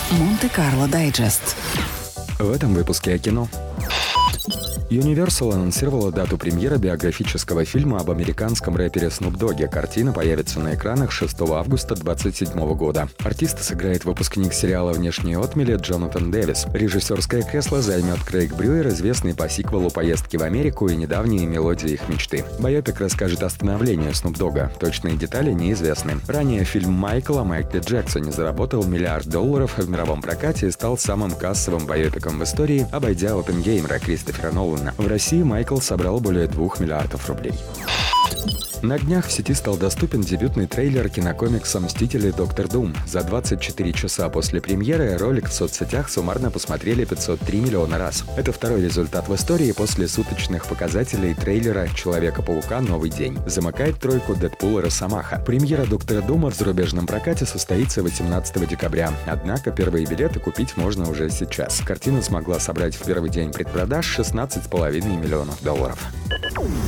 Монте-Карло Дайджест. В этом выпуске о кино. Universal анонсировала дату премьеры биографического фильма об американском рэпере Snoop Dogg. Картина появится на экранах 6 августа 2027 года. Артиста сыграет выпускник сериала «Внешние отмели» Джонатан Дэвис. Режиссерское кресло займет Крейг Брюер, известный по сиквелу «Поездки в Америку» и недавние мелодии их мечты. Байопик расскажет о становлении Snoop Dogg. Точные детали неизвестны. Ранее фильм «Майкл» о Майкле Джексоне заработал $1 миллиард в мировом прокате и стал самым кассовым байопиком в истории, обойдя «Оппенгеймера» Кристофера Нолана. В России Майкл собрал более $2 миллиардов. На днях в сети стал доступен дебютный трейлер кинокомикса «Мстители. Доктор Дум». За 24 часа после премьеры ролик в соцсетях суммарно посмотрели 503 миллиона раз. Это второй результат в истории после суточных показателей трейлера «Человека-паука. Новый день». Замыкает тройку Дэдпул и Росомаха. Премьера «Доктора Дума» в зарубежном прокате состоится 18 декабря. Однако первые билеты купить можно уже сейчас. Картина смогла собрать в первый день предпродаж $16,5 миллионов.